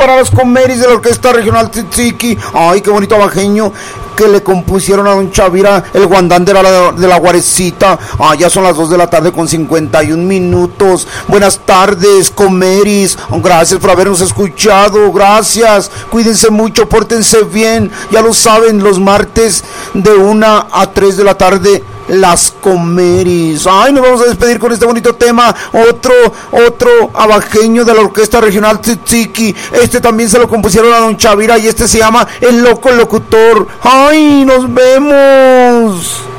para las comeris de la Orquesta Regional Tzitziki. Ay, qué bonito abajeño que le compusieron a don Chavira, el guandán de la Guarecita. Ya son las 2 de la tarde con 51 minutos. Buenas tardes, comeris. Gracias por habernos escuchado. Gracias. Cuídense mucho, pórtense bien. Ya lo saben, los martes de 1 a 3 de la tarde, las comeris. Ay, nos vamos a despedir con este bonito tema. Otro abajeño de la Orquesta Regional Tzitziki. Este también se lo compusieron a don Chavira y este se llama El Loco Locutor. Ay, nos vemos.